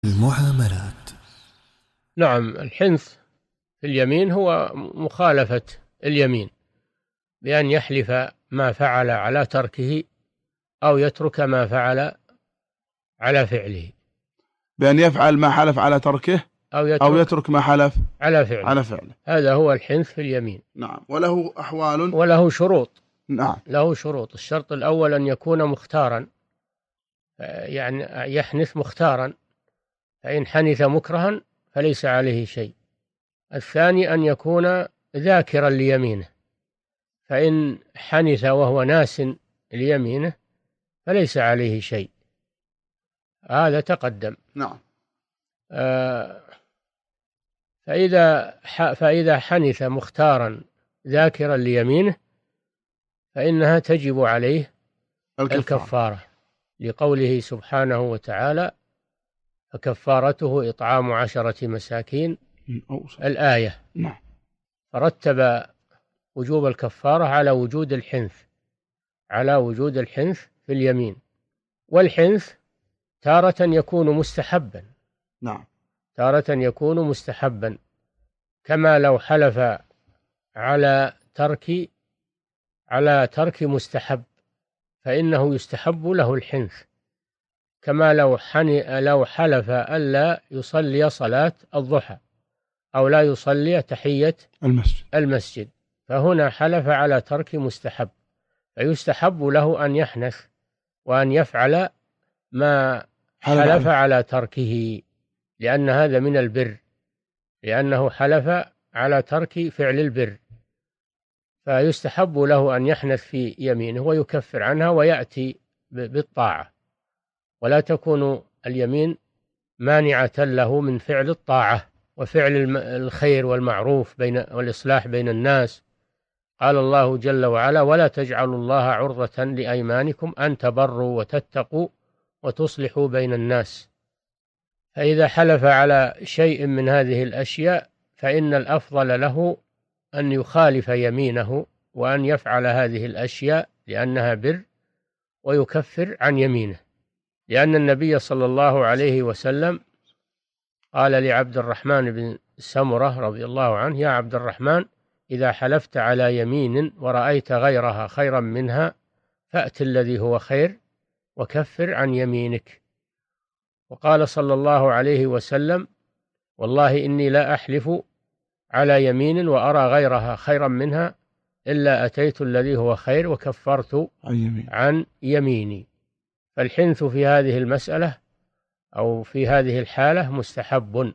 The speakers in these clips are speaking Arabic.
المعاملات. نعم، الحنث في اليمين هو مخالفة اليمين بأن يحلف ما فعل على تركه أو يترك ما فعل على فعله، بأن يفعل ما حلف على تركه أو يترك ما حلف على فعله. هذا هو الحنث في اليمين. نعم. وله أحوال وله شروط. نعم. له شروط. الشرط الأول أن يكون مختارا، يعني يحنث مختارا، فإن حنث مكرها فليس عليه شيء. الثاني أن يكون ذاكرا ليمينه، فإن حنث وهو ناس ليمينه فليس عليه شيء. هذا تقدم. نعم. فإذا حنث مختارا ذاكرا ليمينه فإنها تجب عليه الكفارة، لقوله سبحانه وتعالى: فكفارته إطعام 10 مساكين، الآية. نعم. فرتب وجوب الكفارة على وجود الحنث في اليمين. والحنث تارة يكون مستحبا. نعم. تارة يكون مستحبا، كما لو حلف على ترك مستحب فإنه يستحب له الحنث، كما لو حلف ألا يصلي صلاة الضحى أو لا يصلي تحية المسجد، فهنا حلف على ترك مستحب، فيستحب له أن يحنث وأن يفعل ما حلف على تركه، لأن هذا من البر، لأنه حلف على ترك فعل البر، فيستحب له أن يحنث في يمينه ويكفر عنها ويأتي بالطاعة، ولا تكون اليمين مانعة له من فعل الطاعة وفعل الخير والمعروف والإصلاح بين الناس. قال الله جل وعلا: ولا تجعلوا الله عرضة لأيمانكم أن تبروا وتتقوا وتصلحوا بين الناس. فإذا حلف على شيء من هذه الأشياء فإن الأفضل له أن يخالف يمينه وأن يفعل هذه الأشياء لأنها بر، ويكفر عن يمينه، لأن النبي صلى الله عليه وسلم قال لعبد الرحمن بن سمرة رضي الله عنه: يا عبد الرحمن، إذا حلفت على يمين ورأيت غيرها خيرا منها فأت الذي هو خير وكفر عن يمينك. وقال صلى الله عليه وسلم: والله إني لا أحلف على يمين وأرى غيرها خيرا منها إلا أتيت الذي هو خير وكفرت عن يميني. فالحنث في هذه المسألة أو في هذه الحالة مستحب.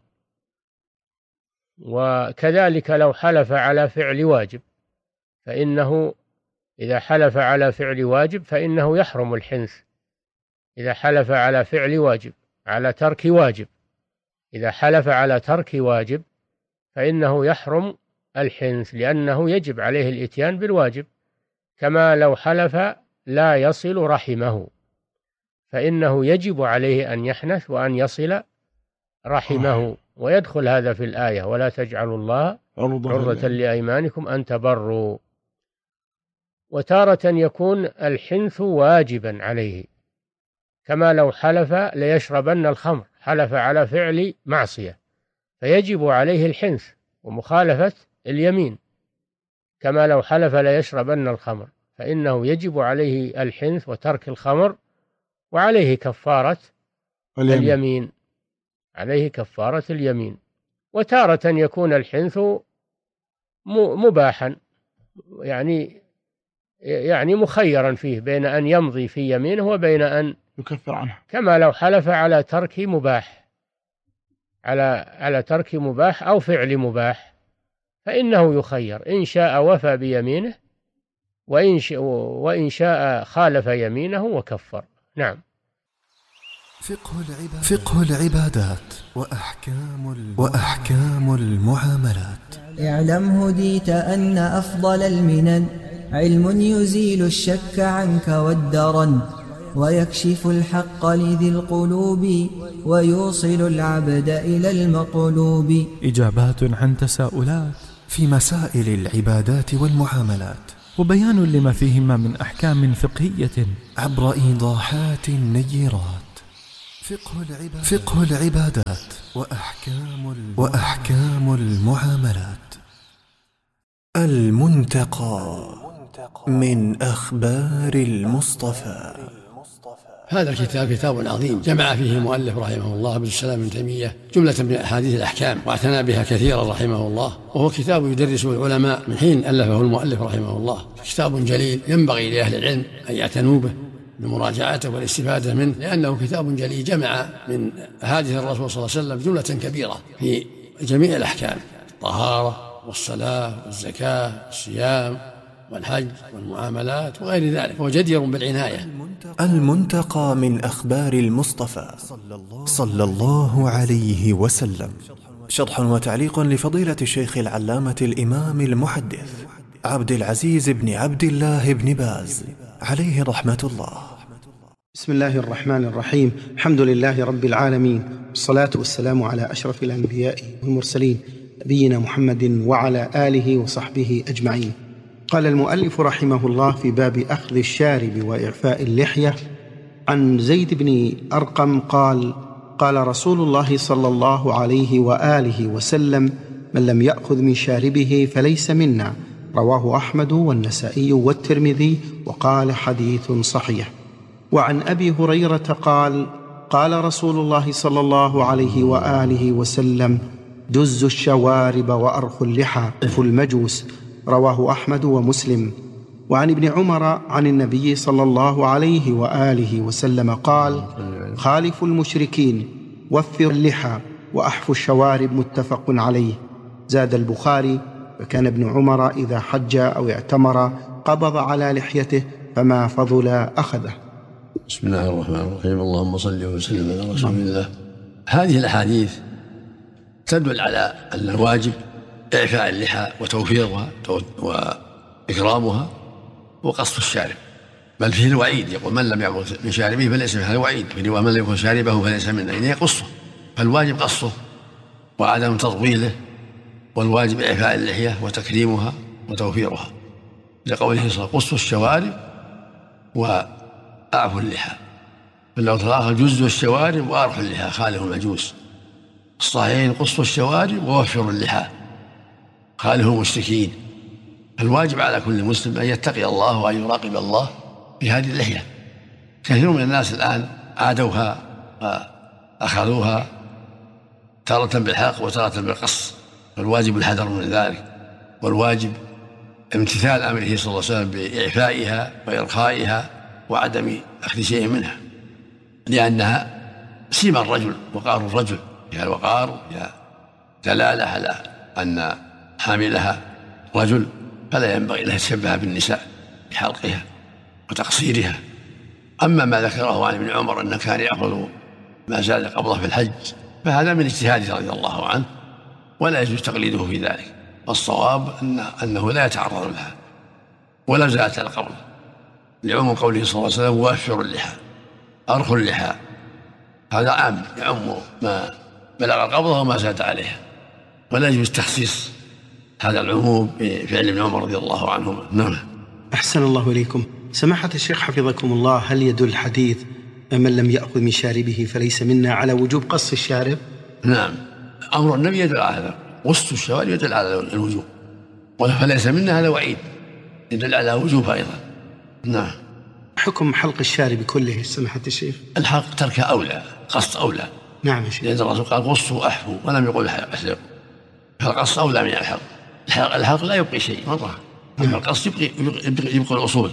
وكذلك لو حلف على فعل واجب، فإنه إذا حلف على فعل واجب فإنه يحرم الحنث. إذا حلف على فعل واجب، على ترك واجب، إذا حلف على ترك واجب فإنه يحرم الحنث، لأنه يجب عليه الإتيان بالواجب، كما لو حلف لا يصل رحمه فإنه يجب عليه أن يحنث وأن يصل رحمه. ويدخل هذا في الآية: ولا تجعلوا الله عرضة لأيمانكم أن تبروا. وتارة يكون الحنث واجبا عليه، كما لو حلف ليشربن الخمر، حلف على فعل معصية فيجب عليه الحنث ومخالفة اليمين، كما لو حلف ليشربن الخمر فإنه يجب عليه الحنث وترك الخمر، وعليه كفارة اليمين، عليه كفارة اليمين. وتارة يكون الحنث مباحا، يعني مخيرا فيه بين أن يمضي في يمينه وبين أن يكفر عنه، كما لو حلف على ترك مباح، على ترك مباح أو فعل مباح، فإنه يخير، إن شاء وفى بيمينه وإن شاء خالف يمينه وكفر. نعم. فقه العبادات وأحكام المعاملات. اعلم هديت أن أفضل المنن علم يزيل الشك عنك والدرن، ويكشف الحق لذي القلوب ويوصل العبد إلى المطلوب. إجابات عن تساؤلات في مسائل العبادات والمعاملات، وبيان لما فيهما من أحكام فقهية عبر إيضاحات نيرات فقه العبادات وأحكام المعاملات. المنتقى من أخبار المصطفى. هذا الكتاب كتاب عظيم جمع فيه المؤلف رحمه الله عبد السلام بن تيمية جملة من أحاديث الأحكام واعتنى بها كثيرا رحمه الله، وهو كتاب يدرسه العلماء من حين ألفه المؤلف رحمه الله. كتاب جليل ينبغي لأهل العلم أن يعتنوا به بمراجعته والاستفادة منه، لأنه كتاب جليل جمع من أحاديث الرسول صلى الله عليه وسلم جملة كبيرة في جميع الأحكام: الطهارة والصلاة والزكاة والصيام والحج والمعاملات وغير ذلك، هو جدير بالعناية. المنتقى من أخبار المصطفى صلى الله عليه وسلم. شرح وتعليق لفضيلة الشيخ العلامة الإمام المحدث عبد العزيز بن عبد الله بن باز عليه رحمة الله. بسم الله الرحمن الرحيم. الحمد لله رب العالمين، والصلاة والسلام على أشرف الأنبياء والمرسلين نبينا محمد وعلى آله وصحبه أجمعين. قال المؤلف رحمه الله في باب أخذ الشارب وإعفاء اللحية عن زيد بن أرقم قال: قال رسول الله صلى الله عليه وآله وسلم: من لم يأخذ من شاربه فليس منا. رواه أحمد والنسائي والترمذي وقال حديث صحيح. وعن أبي هريرة قال: قال رسول الله صلى الله عليه وآله وسلم: دز الشوارب وأرخ اللحى المجوس. رواه أحمد ومسلم. وعن ابن عمر عن النبي صلى الله عليه وآله وسلم قال: خالفوا المشركين، وفروا اللحى وأحفوا الشوارب. متفق عليه. زاد البخاري: فكان ابن عمر إذا حج أو اعتمر قبض على لحيته فما فضل أخذه. بسم الله الرحمن الرحيم. اللهم صل وسلم على رسول الله. هذه الأحاديث تدل على أن الواجب إعفاء اللحى وتوفيرها وإكرامها وقص الشارب، بل فيه الوعيد. يقول: من لم يأخذ من شاربه فليس منه. هذا وعيد. في رواية: من لم يأخذ شاربه فليس منه، يعني يقصه. فالواجب قصه وعدم تطويله، والواجب إعفاء اللحية وتكريمها وتوفيرها، لقوله صلى الله عليه وسلم: قصوا الشوارب وأعفوا اللحى. في اللفظ الآخر: جزوا الشوارب وأرخوا اللحى، خالفوا المجوس. الصحيحين: قصوا الشوارب ووفروا اللحى، خالفوا المشركين. الواجب على كل مسلم أن يتقي الله وأن يراقب الله في هذه اللحية. كثير من الناس الآن عادوها وأخذوها تارة بالحلق وتارة بالقص، فالواجب الحذر من ذلك، والواجب امتثال أمره صلى الله عليه وسلم بإعفائها وإرخائها وعدم أخذ شيء منها، لأنها سيما الرجل، وقار الرجل، فيها الوقار، فيها دلالة على أن حاملها رجل، فلا ينبغي لها تشبه بالنساء بحلقها وتقصيرها. أما ما ذكره عن ابن عمر أنه كان يأخذ ما زال قبضه في الحج، فهذا من اجتهاده رضي الله عنه، ولا يجوز تقليده في ذلك. والصواب أنه لا يتعرض لها ولا زالت القبض، لعموم قوله صلى الله عليه وسلم: وافروا اللحى أرخوا اللحى. هذا عام يعم ما بلغ القبضة وما زاد عليها، ولا يجوز تخصيص هذا العموم بفعل ابن عمر رضي الله عنهما. نعم. أحسن الله إليكم. سماحة الشيخ حفظكم الله، هل يدل الحديث من لم يأخذ من شاربه فليس منا على وجوب قص الشارب؟ نعم، أمر النبي يدل على هذا، قص الشوارب يدل على الوجوب، فليس منا هذا وعيد يدل على وجوب أيضا. نعم. حكم حلق الشارب كله سماحة الشيخ؟ الحلق ترك أولى، قص أولى. نعم يا شيخ. لأن الرسول قال: قصوا أحفوا، ولم يقل احلقوا. فالقص أولى من الحلق. الحلق لا يبقي شيء مرة، أما القص يبقى الأصول.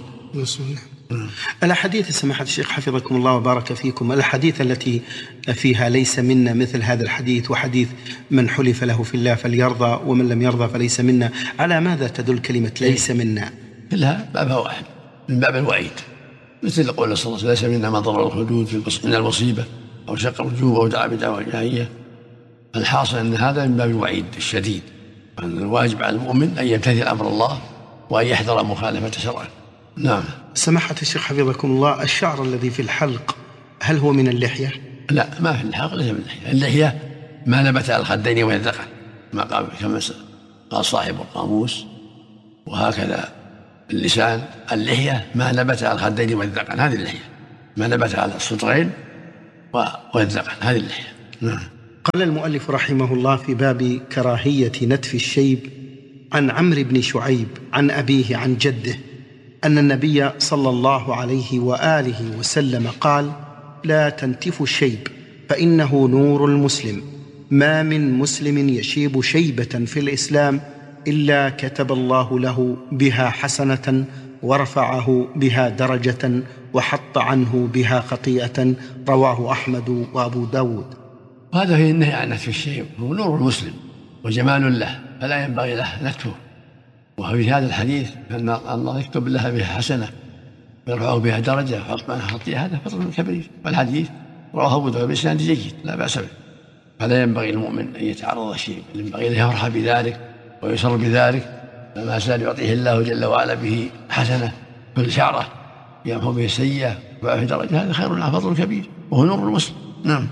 الأحاديث سماحة الشيخ حفظكم الله وبارك فيكم، الأحاديث التي فيها ليس منا مثل هذا الحديث، وحديث من حلف له في الله فليرضى ومن لم يرضى فليس منا، على ماذا تدل كلمة ليس منا؟ كلها بابها واحد، من باب الوعيد، مثل قول صلى الله عليه وسلم: ليس منا من ضرر الحدود من المصيبة أو شق الوجوب أو دعا بدعوى جاهلية. الحاصل أن هذا من باب الوعيد الشديد، أن الواجب على المؤمن أن يمتثل أمر الله وأن يحذر مخالفة شرعه. نعم. سماحة الشيخ حفظكم الله، الشعر الذي في الحلق هل هو من اللحية؟ لا، ما في الحلق ليس من اللحية. اللحية ما نبت على الخدين والذقن، ما قال كما قال صاحب القاموس. وهكذا اللسان، اللحية ما نبت على الخدين والذقن، هذه اللحية. ما نبت على الصدرين ويتزقن. هذه اللحية. نعم. قال المؤلف رحمه الله في باب كراهية نتف الشيب عن عمرو بن شعيب عن أبيه عن جده أن النبي صلى الله عليه وآله وسلم قال: لا تنتفوا الشيب فإنه نور المسلم، ما من مسلم يشيب شيبة في الإسلام إلا كتب الله له بها حسنة ورفعه بها درجة وحط عنه بها خطيئة. رواه أحمد وأبو داود. وهذا فيه النهي عن نتف الشيب، هو نور المسلم وجمال له، فلا ينبغي له نتفه. وفي هذا الحديث أن الله يكتب لها بها حسنة ويرفعه بها درجة ويحط عنها خطيئة، هذا فضل كبير. والحديث رواه أبو داود بإسناد جيد لا بأس به. فلا ينبغي المؤمن أن يتعرض الشيب، بل ينبغي أن يفرح بذلك ويسر بذلك، فما زال يعطيه الله جل وعلا به حسنة كل شعرة يمحو به السيئة ويرفع درجة، هذا خير له فضل كبير وهو نور المسلم. نعم.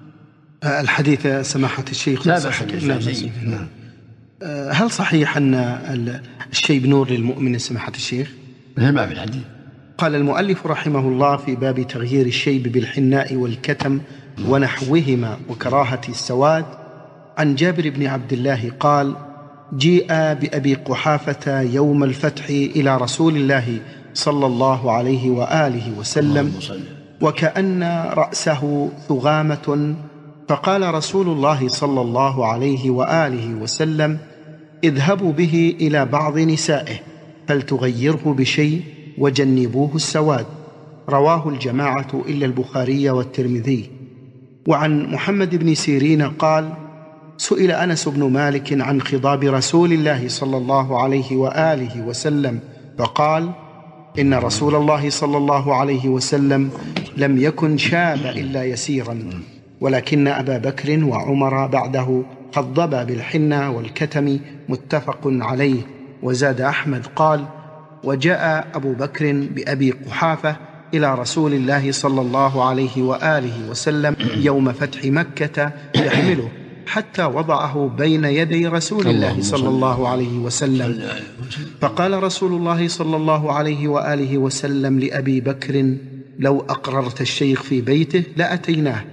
الحديث سماحة الشيخ لا بأس به. نعم. هل صحيح أن الشيب نور للمؤمن سماحة الشيخ؟ مثل ما في الحديث. قال المؤلف رحمه الله في باب تغيير الشيب بالحناء والكتم ونحوهما وكراهة السواد عن جابر بن عبد الله قال: جيء بأبي قحافة يوم الفتح إلى رسول الله صلى الله عليه وآله وسلم وكأن رأسه ثغامة، فقال رسول الله صلى الله عليه وآله وسلم: اذهبوا به إلى بعض نسائه فلتغيره بشيء وجنبوه السواد. رواه الجماعة إلا البخاري والترمذي. وعن محمد بن سيرين قال: سئل أنس بن مالك عن خضاب رسول الله صلى الله عليه وآله وسلم فقال: إن رسول الله صلى الله عليه وسلم لم يكن شاب إلا يسيرا، ولكن أبا بكر وعمر بعده خضبا بالحنة والكتم. متفق عليه. وزاد أحمد قال: وجاء أبو بكر بأبي قحافة إلى رسول الله صلى الله عليه وآله وسلم يوم فتح مكة يحمله حتى وضعه بين يدي رسول الله صلى الله عليه وسلم، فقال رسول الله صلى الله عليه وآله وسلم لأبي بكر: لو أقررت الشيخ في بيته لأتيناه،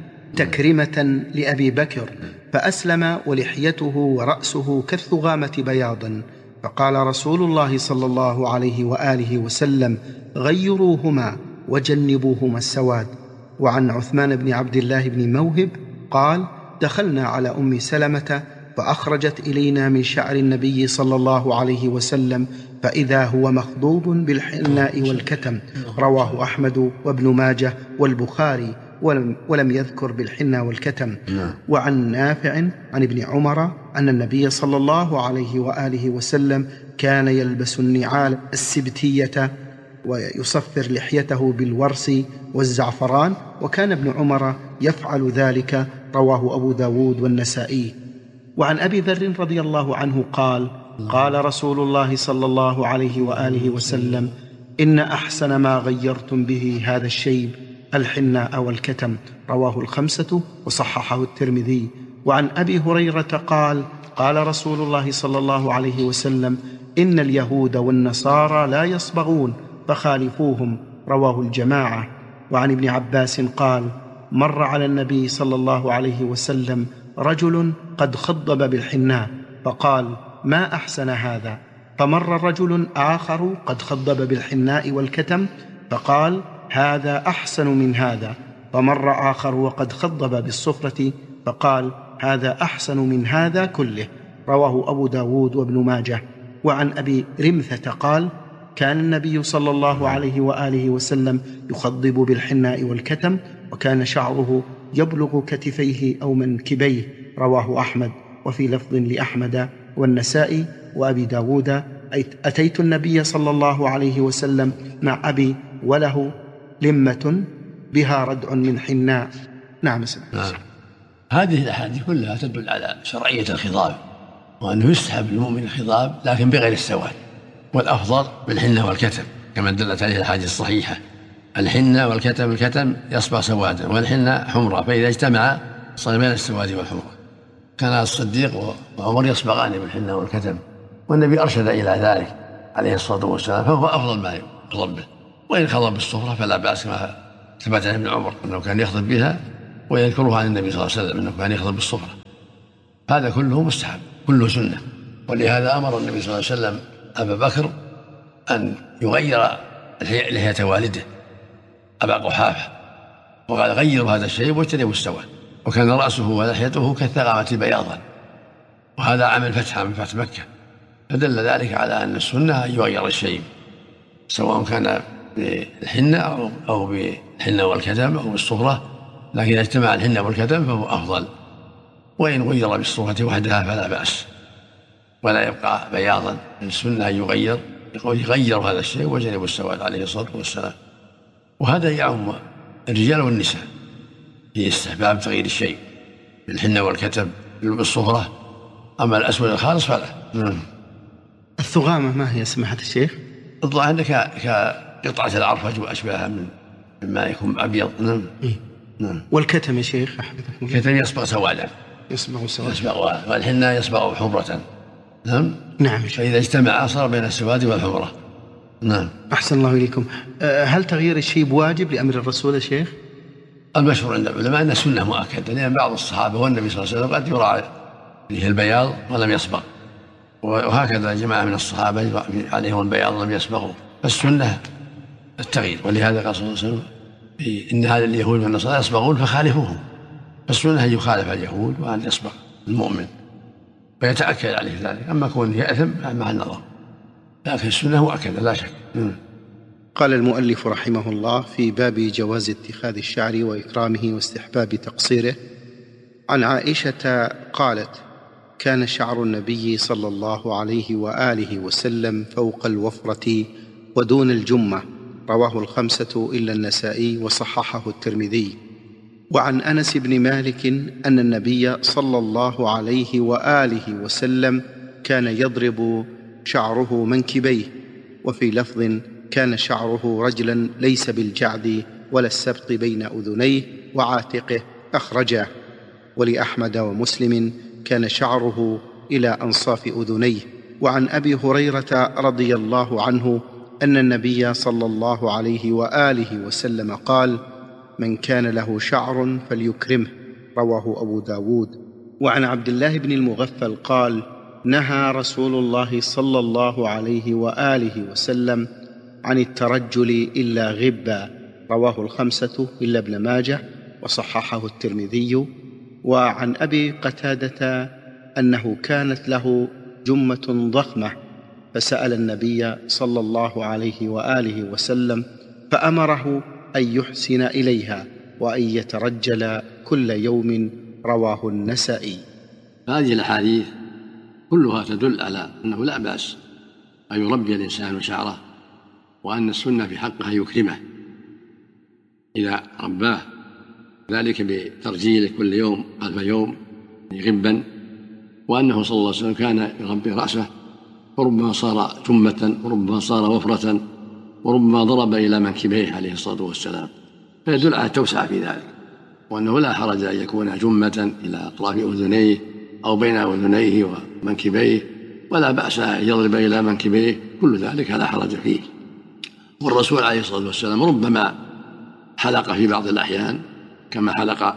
تكرمة لأبي بكر، فأسلم ولحيته ورأسه كالثغامة بياضا. فقال رسول الله صلى الله عليه وآله وسلم: غيروهما وجنبوهما السواد. وعن عثمان بن عبد الله بن موهب قال: دخلنا على أم سلمة فأخرجت إلينا من شعر النبي صلى الله عليه وسلم فإذا هو مخضوب بالحناء والكتم. رواه أحمد وابن ماجه والبخاري ولم يذكر بالحنة والكتم. وعن نافع عن ابن عمر أن النبي صلى الله عليه وآله وسلم كان يلبس النعال السبتية ويصفر لحيته بالورس والزعفران، وكان ابن عمر يفعل ذلك. رواه أبو داود والنسائي. وعن أبي ذر رضي الله عنه قال: قال رسول الله صلى الله عليه وآله وسلم: إن أحسن ما غيرتم به هذا الشيب الحناء والكتم. رواه الخمسة وصححه الترمذي. وعن أبي هريرة قال: قال رسول الله صلى الله عليه وسلم: إن اليهود والنصارى لا يصبغون فخالفوهم. رواه الجماعة. وعن ابن عباس قال: مر على النبي صلى الله عليه وسلم رجل قد خضب بالحناء فقال: ما أحسن هذا؟ فمر رجل آخر قد خضب بالحناء والكتم فقال: هذا أحسن من هذا. فمر آخر وقد خضب بالصفرة فقال: هذا أحسن من هذا كله. رواه أبو داود وابن ماجه. وعن أبي رمثة قال: كان النبي صلى الله عليه وآله وسلم يخضب بالحناء والكتم، وكان شعره يبلغ كتفيه أو منكبيه. رواه أحمد. وفي لفظ لأحمد والنسائي وأبي داود: أتيت النبي صلى الله عليه وسلم مع أبي وله لمة بها ردع من حناء. نعم. هذه الأحاديث كلها تدل على شرعية الخضاب، وأنه يسحب للمؤمن الخضاب لكن بغير السواد، والأفضل بالحنة والكتم كما دلت عليه الأحاديث الصحيحة. الحنة والكتم، الكتم يصبغ سوادا والحنة حمرة، فإذا اجتمع صار بين السواد والحمرة. كان الصديق وعمر يصبغان بالحنة والكتم، والنبي أرشد إلى ذلك عليه الصلاة والسلام، فهو أفضل ما يخضب به. وإن خضب بالصفرة فلا بأس، كما ثبت عن ابن عمر أنه كان يخضب بها ويذكرها عن النبي صلى الله عليه وسلم أنه كان يخطب بالصفرة. هذا كله مستحب، كله سنة. ولهذا أمر النبي صلى الله عليه وسلم أبا بكر أن يغير لحية والده أبا قحافة، وقال غيروا هذا الشيء واجتنبوا السواد. وكان رأسه ولحيته كالثغامة بياضا، وهذا عمل فتح من فتح مكة، فدل ذلك على أن السنة أن يغير الشيء سواء كان بالحنة أو بالحنة والكتم أو بالصفرة، لكن إذا اجتمع الحنة والكتم فهو أفضل، وإن غير بالصفرة وحدها فلا بأس ولا يبقى بياضا. السنة أن يغير هذا الشيء وجنبوا السواد عليه الصلاة والسلام. وهذا يعم الرجال والنساء في استحباب تغيير الشيء بالحنة والكتم بالصفرة، أما الأسود الخالص فلا. الثغامة ما هي سماحة الشيخ؟ الظاهر كقطعة العرفج وأشباهها مما يكون أبيض. نعم. والكتم يا شيخ؟ الكتم يصبغ سوادا، والحنة يصبغ حمرة. نعم. فإذا اجتمع صار بين السواد والحمرة. نعم. أحسن الله إليكم. هل تغيير الشيب واجب لأمر الرسول يا شيخ؟ المشهور عند العلماء أن السنة مؤكدة، لأن بعض الصحابة والنبي صلى الله عليه وسلم قد يرى فيه البياض ولم يصبغ، وهكذا جماعة من الصحابة عليهم البياض ولم يصبغوا، فالسنة التغيير. ولهذا قال صلى الله عليه وسلم إن هذا اليهود والنصارى يصبغون فخالفوهم، فالسنة أن يخالف اليهود وأن يصبغ المؤمن ويتأكد عليه ذلك. أما كونه يأثم مع النظر، لكن السنة مؤكدة لا شك. قال المؤلف رحمه الله في باب جواز اتخاذ الشعر وإكرامه واستحباب تقصيره: عن عائشة قالت: كان شعر النبي صلى الله عليه وآله وسلم فوق الوفرة ودون الجمة، رواه الخمسة إلا النسائي وصححه الترمذي. وعن أنس بن مالك أن النبي صلى الله عليه وآله وسلم كان يضرب شعره منكبيه، وفي لفظ: كان شعره رجلا ليس بالجعد ولا السبط بين أذنيه وعاتقه، أخرجاه. ولأحمد ومسلم: كان شعره إلى أنصاف أذنيه. وعن أبي هريرة رضي الله عنه أن النبي صلى الله عليه وآله وسلم قال: من كان له شعر فليكرمه، رواه أبو داود. وعن عبد الله بن المغفل قال: نهى رسول الله صلى الله عليه وآله وسلم عن الترجل إلا غبا، رواه الخمسة إلا ابن ماجه وصححه الترمذي. وعن أبي قتادة أنه كانت له جمة ضخمة، فسأل النبي صلى الله عليه وآله وسلم فأمره أن يحسن إليها وأن يترجل كل يوم، رواه النسائي. هذه الأحاديث كلها تدل على أنه لا بأس أن يربي الإنسان شعره، وأن السنة في حقه يكرمه إذا رباه، ذلك بترجيله كل يوم خلف يوم غبا. وأنه صلى الله عليه وسلم كان يربي رأسه، وربما صار جمة، وربما صار وفرة، وربما ضرب إلى منكبيه عليه الصلاة والسلام، فيدل على التوسعة في ذلك، وأنه لا حرج أن يكون جمة إلى أطراف أذنيه أو بين أذنيه ومنكبيه، ولا بأس أن يضرب إلى منكبيه، كل ذلك لا حرج فيه. والرسول عليه الصلاة والسلام ربما حلق في بعض الأحيان، كما حلق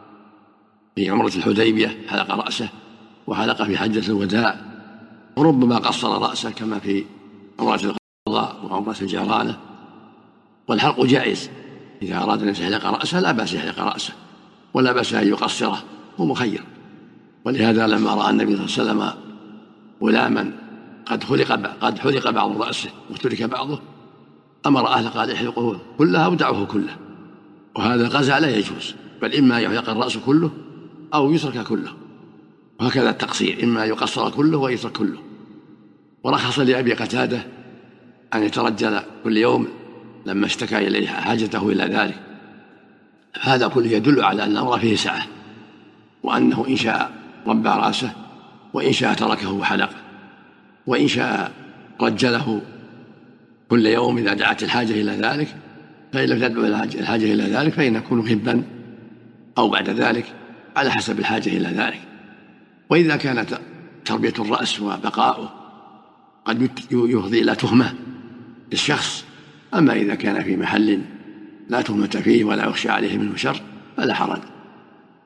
في عمرة الحديبية، حلق رأسه، وحلق في حجة الوداع، وربما قصر رأسه كما في عمرة القضاء وعمرة الجعرانة. والحلق جائز إذا أراد أن يحلق رأسه، لا بأس يحلق رأسه، ولا بأس أن يقصره، هو مخير. ولهذا لما رأى النبي صلى الله عليه وسلم غلاما قد حلق بعض رأسه وترك بعضه، أمر أهله قال: احلقوه كله أو دعوه كله. وهذا القزع لا يجوز، بل إما يحلق الرأس كله أو يترك كله، وهكذا التقصير، إما يقصر كله ويترك كله. ورخص لأبي قتادة أن يترجل كل يوم لما اشتكى إليه حاجته إلى ذلك. هذا كله يدل على أن الأمر فيه سعة، وأنه إن شاء ربى رأسه، وإن شاء تركه وحلقه، وإن شاء رجله كل يوم إذا دعت الحاجة إلى ذلك، فإن لم تدعو الحاجة إلى ذلك فإن يكون غبا أو بعد ذلك على حسب الحاجة إلى ذلك. وإذا كانت تربية الرأس وبقاؤه قد يفضي إلى تهمة للشخص، أما إذا كان في محل لا تهمة فيه ولا يخشى عليه منه شر فلا حرج،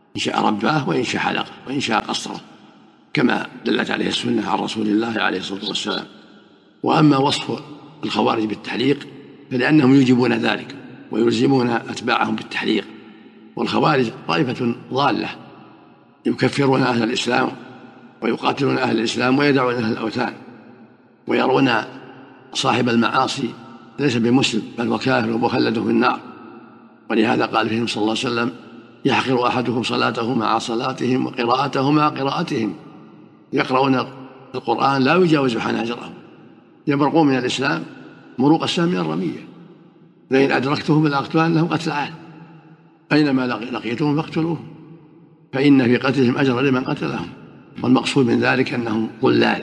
إن شاء رباه وإن شاء حلقه وإن شاء قصره، كما دلت عليه السنة عن رسول الله عليه الصلاة والسلام. وأما وصف الخوارج بالتحليق فلأنهم يوجبون ذلك ويلزمون أتباعهم بالتحليق. والخوارج طائفة ضالة يكفرون أهل الإسلام ويقاتلون أهل الإسلام ويدعون أهل الأوثان، ويرون صاحب المعاصي ليس بمسلم بل وكافر ومخلد في النار. ولهذا قال فيهم صلى الله عليه وسلم: يحقر أحدكم صلاته مع صلاتهم وقراءته مع قراءتهم. يقرؤون القرآن لا يجاوز حناجرهم، يبرقون من الإسلام مروق السهم من الرمية. لئن أدركتهم لأقتلن لهم قتل عاد، أينما لقيتهم فاقتلوهم، فإن في قتلهم أجر لمن قتلهم. والمقصود من ذلك أنهم ضلال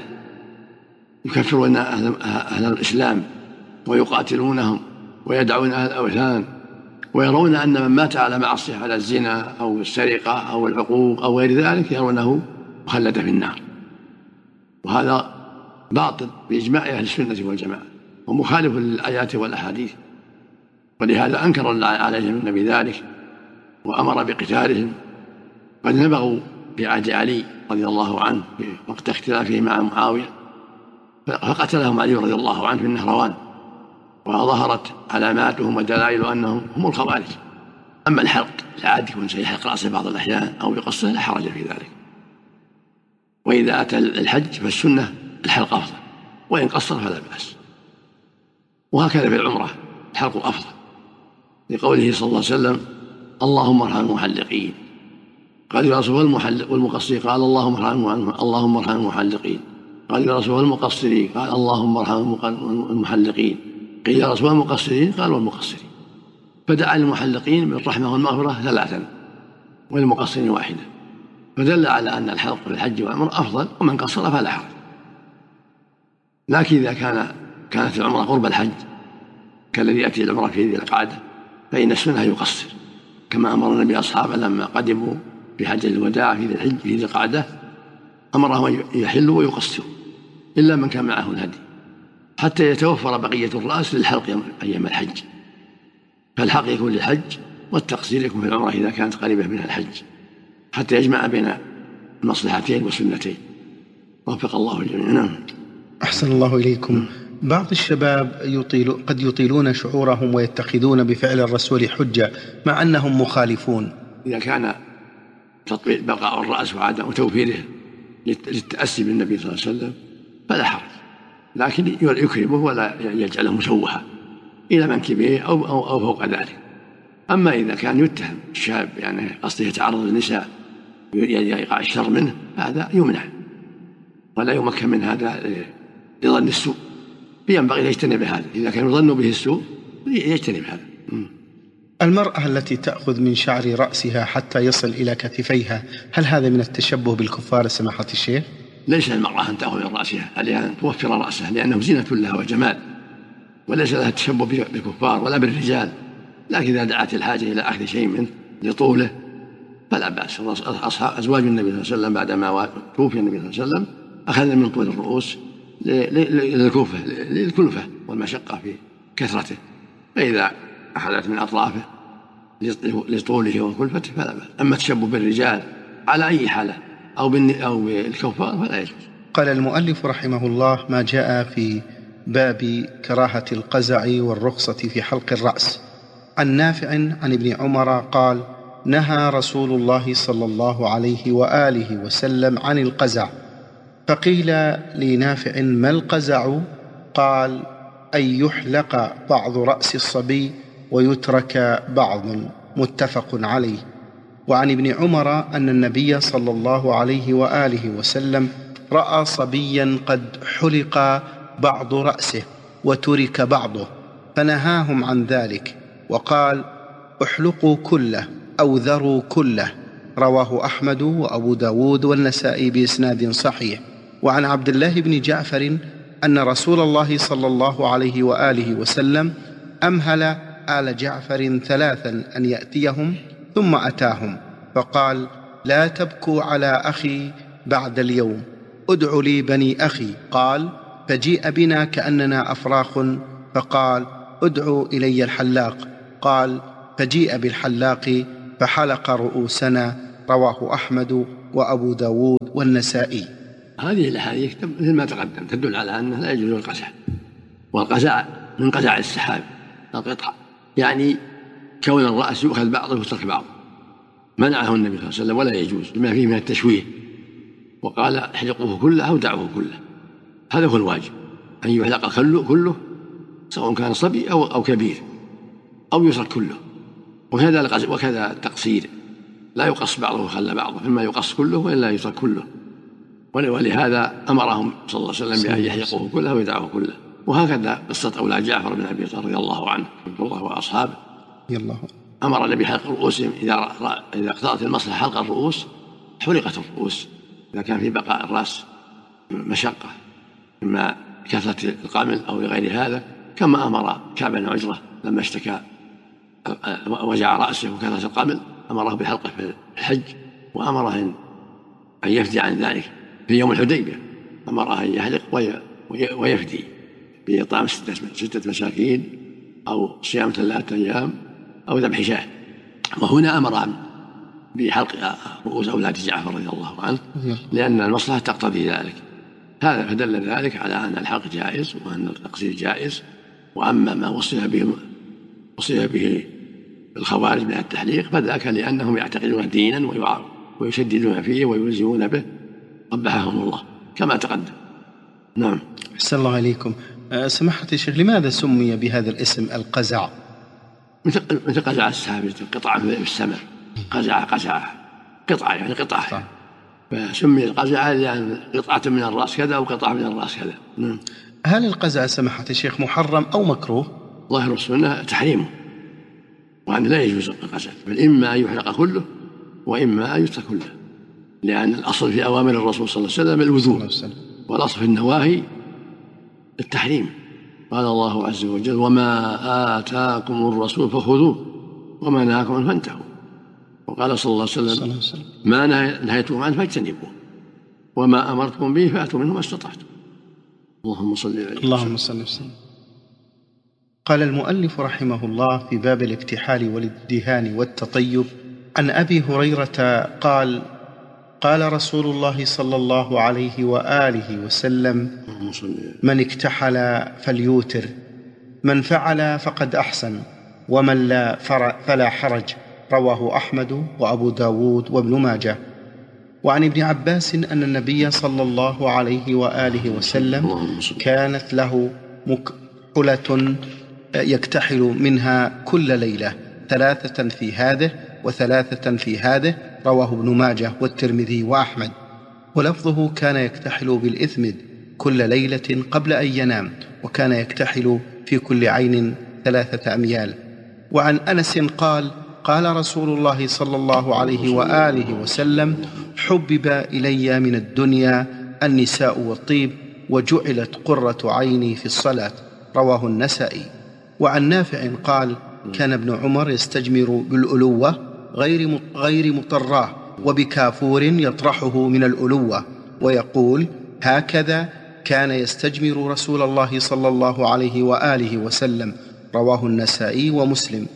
يكفرون أهل الإسلام ويقاتلونهم ويدعون أهل الأوثان، ويرون أن من مات على معصية على الزنا أو السرقة أو العقوق أو غير ذلك يرونه مخلد في النار. وهذا باطل بإجماع أهل السنة والجماعة ومخالف للآيات والأحاديث. ولهذا أنكر الله عليهم بذلك وأمر بقتالهم. قد نبغوا في عهد علي رضي الله عنه في وقت اختلافه مع معاوية، فقتلهم علي رضي الله عنه في النهروان، وظهرت علاماتهم ودلائل أنهم هم الخوارج. أما الحلق العادي يكون سيحلق رأسه بعض الأحيان أو يقصه لا حرج في ذلك. وإذا أتى الحج فالسنة الحلق أفضل، وإن قصر فلا بأس. وهكذا في العمرة الحلق أفضل، لقوله صلى الله عليه وسلم: اللهم ارحم المحلقين. قال يا رسول الله والمقصرين؟ قال اللهم ارحم المحلقين. قال يا رسول الله والمقصرين؟ قال اللهم ارحم المحلقين. قيل يا رسول الله المقصرين؟ قال والمقصرين. فدعا للمحلقين بالرحمة والمغفرة 3 وللمقصرين 1، فدل على أن الحلق في الحج والعمرة أفضل، ومن قصر فلا حرج. لكن إذا كانت العمرة قرب الحج كالذي يأتي العمرة في ذي القعدة فإن السنة يقصر، كما أمر النبي أصحابه لما قدموا في حجة الوداع في ذي القعدة أمرهم أن يحلوا ويقصروا إلا من كان معه الهدي، حتى يتوفر بقية الرأس للحلق أيام الحج. فالحلق يكون للحج والتقصير يكون في العمرة إذا كانت قريبة من الحج، حتى يجمع بين المصلحتين والسنتين. وفق الله الجميع. نعم. أحسن الله إليكم. بعض الشباب قد يطيلون شعورهم ويتخذون بفعل الرسول حجة مع أنهم مخالفون. إذا كان تطبيق بقاء الرأس وعدم توفيره للتأسي بالنبي صلى الله عليه وسلم فلا حرج، لكن يكرمه ولا يجعله مشوها إلى منكبه أو فوق ذلك. أما إذا كان يتهم الشاب يعني قصده يتعرض للنساء يقع الشر منه، هذا يمنع ولا يمكن من هذا لظن السوء، ينبغي يجتنب هذا. إذا كان يظن به السوء يجتنب هذا. المرأة التي تأخذ من شعر رأسها حتى يصل إلى كتفيها، هل هذا من التشبه بالكفار سماحة الشيخ؟ ليس المرأة أن تأخذ من رأسها، عليها أن توفر رأسها لأنه زينة لها وجمال، وليس لها التشبه بالكفار ولا بالرجال. لكن إذا دعت الحاجة إلى أخذ شيء منه لطوله فلا بأس. أزواج النبي صلى الله عليه وسلم بعدما توفي النبي صلى الله عليه وسلم أخذنا من طول الرؤوس للكلفة والمشقة في كثرته، فإذا أخذت من أطرافه لطوله وكلفته فلا بأس. أما التشبه بالرجال على أي حالة أو بالكفار فلا يجوز. قال المؤلف رحمه الله: ما جاء في باب كراهة القزع والرخصة في حلق الرأس. عن نافع عن ابن عمر قال: نهى رسول الله صلى الله عليه وآله وسلم عن القزع. فقيل لنافع: ما القزع؟ قال: أن يحلق بعض رأس الصبي ويترك بعض. متفق عليه. وعن ابن عمر أن النبي صلى الله عليه وآله وسلم رأى صبيا قد حلق بعض رأسه وترك بعضه فنهاهم عن ذلك وقال: احلقوا كله أو ذروا كله. رواه أحمد وأبو داود والنسائي بإسناد صحيح. وعن عبد الله بن جعفر أن رسول الله صلى الله عليه وآله وسلم أمهل آل جعفر 3 أن يأتيهم ثم أتاهم فقال: لا تبكوا على أخي بعد اليوم، ادعوا لي بني أخي. قال: فجيء بنا كأننا أفراخ فقال: ادعوا إلي الحلاق. قال: فجيء بالحلاق فحلق رؤوسنا رواه أحمد وأبو داود والنسائي. هذه الأحاديث مثل ما تقدم تدل على أنه لا يجوز القزع، والقزع من قزع السحاب القطع، يعني كون الرأس يؤخذ بعضه ويترك بعضه، منعه النبي صلى الله عليه وسلم ولا يجوز لما فيه من التشويه، وقال احلقوه كله أو دعوه كله. هذا هو الواجب، أن يحلق كله سواء كان صبي أو كبير، أو يترك كله. وكذا التقصير، لا يقص بعضه وخلى بعضه، إما يقص كله وإلا يترك كله. ولهذا أمرهم صلى الله عليه وسلم بأن يحلقوه كله ويدعوه كله. وهكذا قصة أولاد جعفر بن أبي طالب رضي الله عنه الله وأصحابه، أمر النبي بحلق رؤوسهم إذا اقتضت المصلحة حلق الرؤوس حلقت الرؤوس، إذا كان في بقاء الرأس مشقة إما كثرة القمل أو لغير هذا، كما أمر كعب بن عجرة لما اشتكى وجع رأسه وكثرة القمل أمره بحلقه في الحج، وأمره أن يفدي عن ذلك في يوم الحديبية، أمره أن يحلق ويفدي بإطعام 6 مساكين أو صيام 3 أيام أو ذبح شاة. وهنا أمر بحلق رؤوس أولاد جعفر رضي الله عنه لأن المصلحة تقتضي ذلك. هذا فدل ذلك على أن الحلق جائز وأن التقصير جائز. وأما ما وصف به الخوارج من التحليق فذاك لأنهم يعتقدون دينا ويشددون فيه ويلزمون به، قبحهم الله كما تقدم. نعم. أحسن الله عليكم. سماحة الشيخ، لماذا سمي بهذا الاسم القزع؟ مثل قزع السحاب، قطعة من السماء، قزع قطعة يعني قطعة، فسمي القزع لأن قطعة من الرأس كذا أو قطعة من الرأس كذا. نعم. هل القزع سماحة الشيخ محرم أو مكروه؟ ظاهر السنة تحريمه، وأن لا يجوز القزع، بل إما أن يحلق كله وإما أن يترك كله، لأن الأصل في أوامر الرسول صلى الله عليه وسلم الوجوب، والأصل في النواهي التحريم. قال الله عز وجل: وما آتاكم الرسول فخذوه وما نهاكم عنه فانتهوا. وقال صلى الله عليه وسلم: ما نهيتكم عنه فاجتنبوه وما أمرتكم به فأتوا منه ما استطعتم. اللهم صل عليه اللهم صل وسلم. قال المؤلف رحمه الله في باب الاكتحال والادهان والتطيب عن أبي هريرة قال: قال رسول الله صلى الله عليه وآله وسلم: من اكتحل فليوتر، من فعل فقد أحسن، ومن لا فلا حرج. رواه أحمد وأبو داود وابن ماجه. وعن ابن عباس أن النبي صلى الله عليه وآله وسلم كانت له مكحلة يكتحل منها كل ليلة 3 في هذه و3 في هذه. رواه ابن ماجه والترمذي وأحمد. ولفظه: كان يكتحل بالإثمد كل ليلة قبل أن ينام، وكان يكتحل في كل عين 3 أميال. وعن أنس قال: قال رسول الله صلى الله عليه وآله وسلم: حبب إلي من الدنيا النساء والطيب، وجعلت قرة عيني في الصلاة. رواه النسائي. وعن نافع قال: كان ابن عمر يستجمر بالألوة غير مطراه، وبكافور يطرحه من الألوة، ويقول: هكذا كان يستجمر رسول الله صلى الله عليه وآله وسلم. رواه النسائي ومسلم.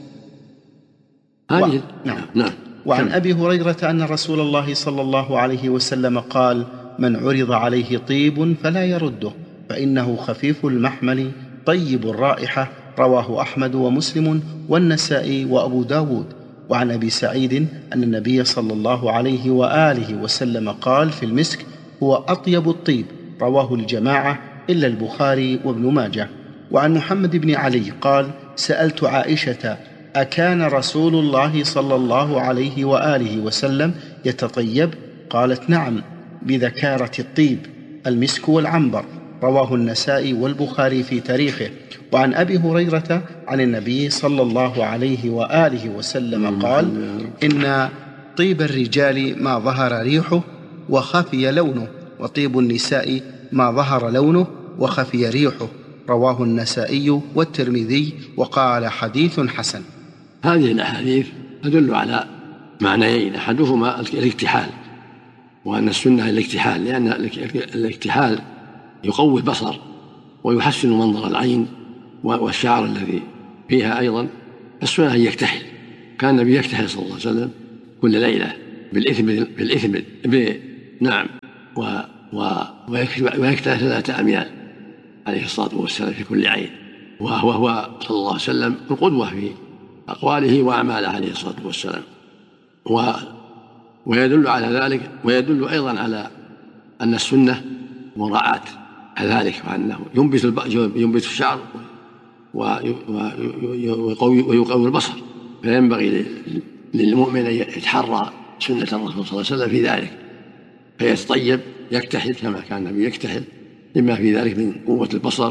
نعم. وعن أبي هريرة أن رسول الله صلى الله عليه وسلم قال: من عرض عليه طيب فلا يرده، فإنه خفيف المحمل طيب الرائحة. رواه أحمد ومسلم والنسائي وأبو داود. وعن أبي سعيد أن النبي صلى الله عليه وآله وسلم قال في المسك: هو أطيب الطيب. رواه الجماعة إلا البخاري وابن ماجه. وعن محمد بن علي قال: سألت عائشة: أكان رسول الله صلى الله عليه وآله وسلم يتطيب؟ قالت: نعم، بذكارة الطيب المسك والعنبر. رواه النسائي والبخاري في تاريخه. وعن أبي هريرة عن النبي صلى الله عليه وآله وسلم قال: إن طيب الرجال ما ظهر ريحه وخفي لونه، وطيب النساء ما ظهر لونه وخفي ريحه. رواه النسائي والترمذي وقال: حديث حسن. هذه الأحاديث تدل على معنيين: أحدهما الاكتحال، وأن السنة الاكتحال، لأن الاكتحال يقوي البصر ويحسن منظر العين والشعر الذي فيها أيضا. السنة أن يكتحل، كان النبي يكتحل صلى الله عليه وسلم كل ليلة بالإثم نعم، ويكتهل 3 أميال عليه الصلاة والسلام في كل عين، وهو صلى الله عليه وسلم القدوة في أقواله وأعماله عليه الصلاة والسلام. ويدل على ذلك، ويدل أيضا على أن السنة مراعاة ذلك، وأنه ينبت الشعر ويقوي البصر، فينبغي للمؤمن أن يتحرى سنة الرسول صلى الله عليه وسلم في ذلك، فيتطيب يكتحل كما كان النبي يكتحل، لما في ذلك من قوة البصر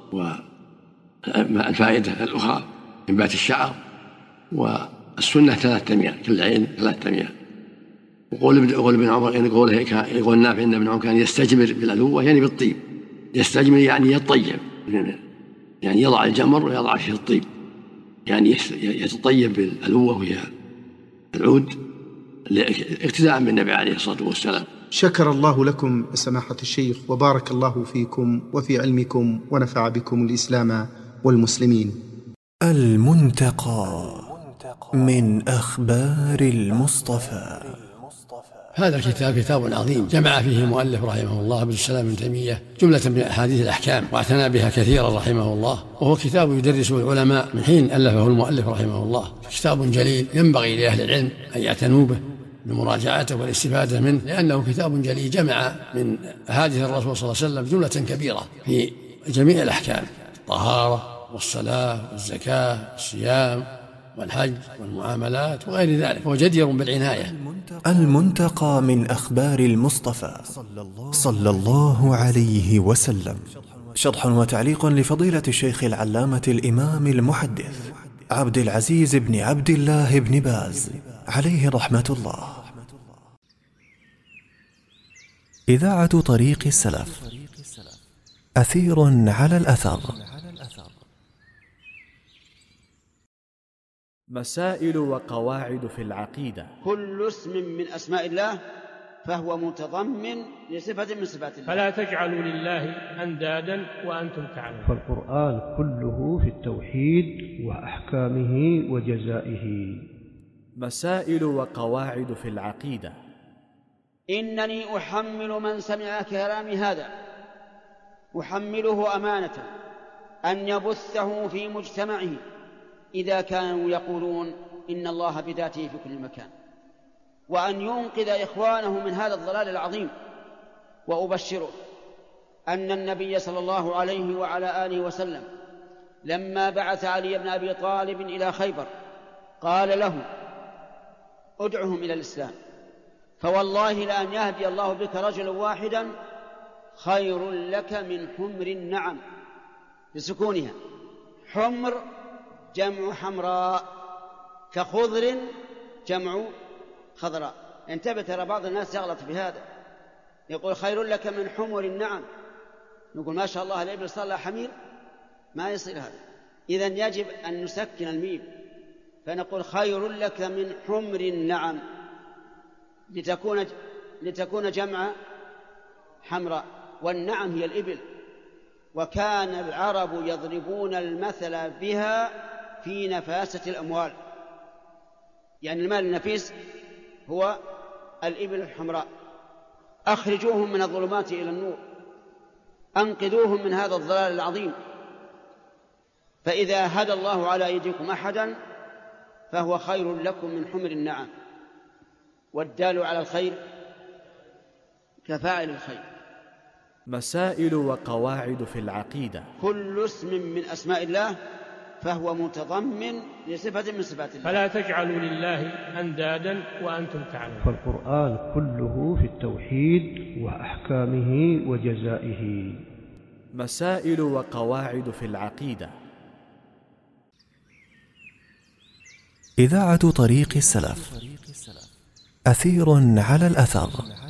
والفائدة الأخرى إنبات الشعر. والسنة 3 أميال، كل عين 3 أميال. وقول ابن عمر، يقول نافع إن ابن عمر كان يستجمر بالألوة، يعني بالطيب. يستجمر يعني يطيب، يعني يضع الجمر ويضع فيه الطيب، يعني يتطيب بالألوة وهي العود، اقتداء بالنبي عليه الصلاة والسلام. شكر الله لكم سماحة الشيخ، وبارك الله فيكم وفي علمكم، ونفع بكم الإسلام والمسلمين. المنتقى من أخبار المصطفى. هذا الكتاب كتاب عظيم، جمع فيه المؤلف رحمه الله ابن السلام ابن تيمية جملة من أحاديث الأحكام، واعتنى بها كثيرا رحمه الله، وهو كتاب يدرسه العلماء من حين ألفه المؤلف رحمه الله. كتاب جليل ينبغي لأهل العلم أن يعتنوا به بمراجعته والاستفادة منه، لأنه كتاب جليل جمع من أحاديث الرسول صلى الله عليه وسلم جملة كبيرة في جميع الأحكام: الطهارة والصلاة والزكاة والصيام والحج والمعاملات وغير ذلك، هو جدير بالعناية. المنتقى من أخبار المصطفى صلى الله عليه وسلم، شرح وتعليق لفضيلة الشيخ العلامة الإمام المحدث عبد العزيز بن عبد الله بن باز عليه رحمة الله. إذاعة طريق السلف، أثير على الأثر. مسائل وقواعد في العقيدة. كل اسم من أسماء الله فهو متضمن لصفة من صفات الله، فلا تجعلوا لله أندادا وأنتم تعلمون. فالقرآن كله في التوحيد وأحكامه وجزائه. مسائل وقواعد في العقيدة. إنني أحمل من سمع كلامي هذا، أحمله أمانة أن يبثه في مجتمعه إذا كانوا يقولون إن الله بذاته في كل مكان، وأن ينقذ إخوانه من هذا الضلال العظيم. وأبشره أن النبي صلى الله عليه وعلى آله وسلم لما بعث علي بن أبي طالب إلى خيبر قال له: ادعهم إلى الإسلام، فوالله لأن يهدي الله بك رجلا واحدا خير لك من حمر النعم، بسكونها. حمر جمع حمراء، كخضر جمع خضراء. انتبه، ترى بعض الناس يغلط في هذا، يقول خير لك من حمر النعم، نقول ما شاء الله الإبل صار لها حمير، ما يصير هذا. إذن يجب أن نسكن الميم، فنقول خير لك من حمر النعم لتكون جمع حمراء، والنعم هي الإبل. وكان العرب يضربون المثل بها في نفاسة الأموال، يعني المال النفيس هو الإبل الحمراء. أخرجوهم من الظلمات إلى النور، أنقذوهم من هذا الضلال العظيم. فإذا هدى الله على أيديكم أحدا فهو خير لكم من حمر النعم، والدال على الخير كفاعل الخير. مسائل وقواعد في العقيدة. كل اسم من أسماء الله فهو متضمن لصفة من صفات الله، فلا تجعلوا لله أندادا وأنتم تعلمون. فالقرآن كله في التوحيد وأحكامه وجزائه. مسائل وقواعد في العقيدة. إذاعة طريق السلف، أثير على الأثر.